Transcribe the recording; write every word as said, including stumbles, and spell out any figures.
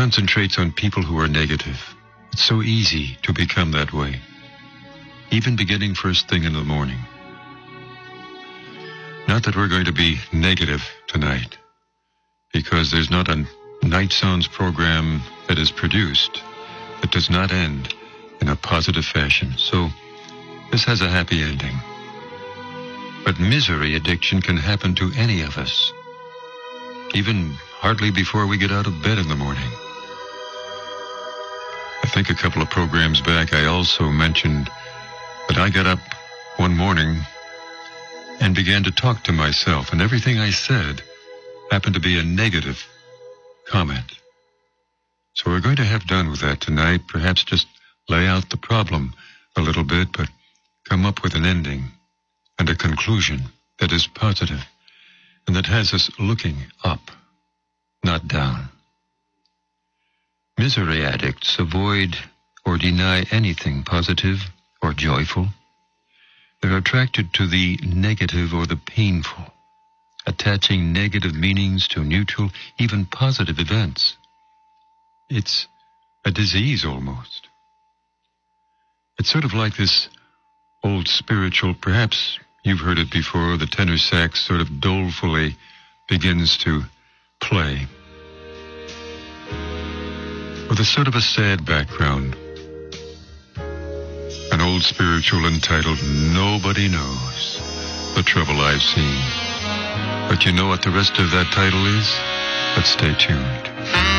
concentrates on people who are negative. It's so easy to become that way, even beginning first thing in the morning. Not that we're going to be negative tonight, because there's not a Night Sounds program that is produced that does not end in a positive fashion. So this has a happy ending. But misery addiction can happen to any of us, even hardly before we get out of bed in the morning. I think a couple of programs back I also mentioned that I got up one morning and began to talk to myself, and everything I said happened to be a negative comment. So we're going to have done with that tonight, perhaps just lay out the problem a little bit, but come up with an ending and a conclusion that is positive and that has us looking up, not down. Misery addicts avoid or deny anything positive or joyful. They're attracted to the negative or the painful, attaching negative meanings to neutral, even positive events. It's a disease almost. It's sort of like this old spiritual, perhaps you've heard it before, the tenor sax sort of dolefully begins to play, with a sort of a sad background. An old spiritual entitled Nobody Knows the Trouble I've Seen. But you know what the rest of that title is? But stay tuned.